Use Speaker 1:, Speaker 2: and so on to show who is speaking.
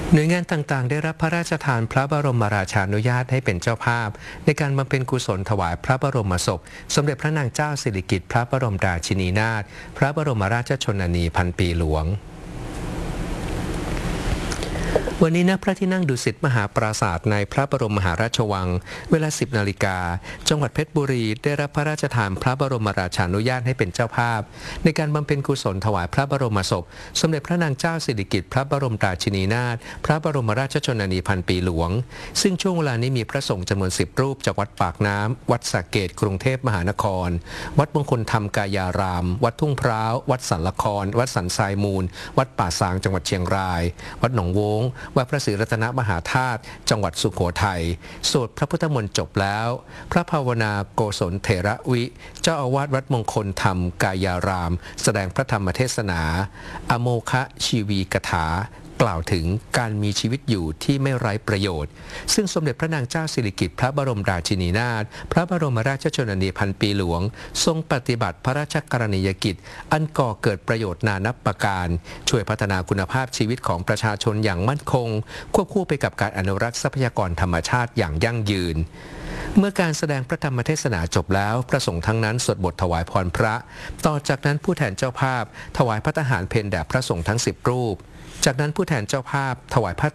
Speaker 1: หน่วยงานต่างๆได้รับพระราชทานพระบรมราชานุญาตให้เป็นเจ้าภาพในการบำเพ็ญกุศลถวายพระบรมศพสมเด็จพระนางเจ้าสิริกิติ์พระบรมราชินีนาถพระบรมราชชนนีพันปีหลวงวันนี้ณพระที่นั่งดุสิตมหาปราสาทในพระบรมมหาราชวังเวลา 10 นาฬิกาจังหวัดเพชรบุรีได้รับพระราชทานพระบรมราชานุญาตให้เป็นเจ้าภาพในการบำเพ็ญกุศลถวายพระบรมศพสมเด็จพระนางเจ้าสิริกิติ์พระบรมราชินีนาถพระบรมราชชนนีพันปีหลวงซึ่งช่วงเวลานี้มีพระสงฆ์จำนวน10 รูปจากวัดปากน้ำวัดสระเกษกรุงเทพมหานครวัดมงคลธรรมกายารามวัดทุ่งพร้าววัดสันละครวัดสันทรายมูลวัดป่าซางจังหวัดเชียงรายวัดหนองโวงวัดพระศรีรัตนมหาธาตุจังหวัดสุโขทัยสวดพระพุทธมนต์จบแล้วพระภาวนาโกศลเถระวิเจ้าอาวาสวัดมงคลธรรมกายารามแสดงพระธรรมเทศนาอโมคะชีวีกถากล่าวถึงการมีชีวิตอยู่ที่ไม่ไร้ประโยชน์ซึ่งสมเด็จพระนางเจ้าสิริกิติ์พระบรมราชินีนาถพระบรมราชชนนีพันปีหลวงทรงปฏิบัติพระราชกรณียกิจอันก่อเกิดประโยชน์นานับประการช่วยพัฒนาคุณภาพชีวิตของประชาชนอย่างมั่นคงควบคู่ไปกับการอนุรักษ์ทรัพยากรธรรมชาติอย่างยั่งยืนเมื่อการแสดงพระธรรมเทศนาจบแล้วพระสงฆ์ทั้งนั้นสวดบทถวายพรพระต่อจากนั้นผู้แทนเจ้าภาพถวายพระทหารเพลแด่พระสงฆ์ทั้ง10 รูปจากนั้นผู้แทนเจ้าภาพถวายผ้า